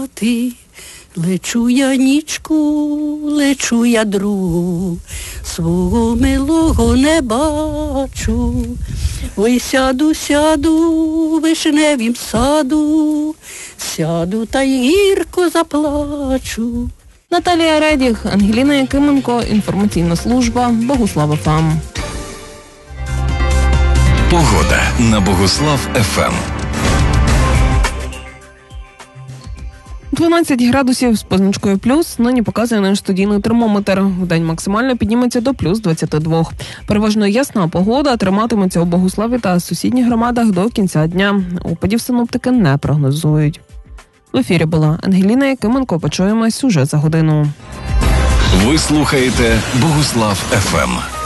Ти, лечу я нічку, лечу я другу, свого милого не бачу. Ой, сяду в вишневім саду, сяду та й гірко заплачу. Наталія Редіх, Ангеліна Якименко, інформаційна служба Богуслав ФМ. Погода на Богуслав ФМ. 12 градусів з позначкою плюс нині показує наш студійний термометр. Вдень максимально підніметься до плюс 22. Переважно ясна погода триматиметься у Богуславі та сусідніх громадах до кінця дня. Опадів синоптики не прогнозують. В ефірі була Ангеліна Якименко. Почуємось уже за годину. Ви слухаєте Богуслав ФМ.